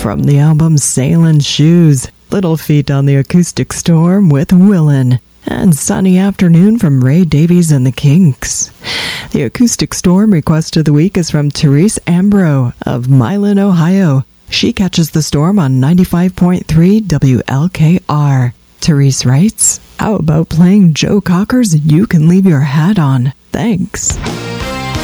From the album Sailin' Shoes, Little Feat on the Acoustic Storm with Willin', and Sunny Afternoon from Ray Davies and the Kinks. The Acoustic Storm request of the week is from Therese Ambro of Milan, Ohio. She catches the storm on 95.3 WLKR. Therese writes, "How about playing Joe Cocker's You Can Leave Your Hat On? Thanks."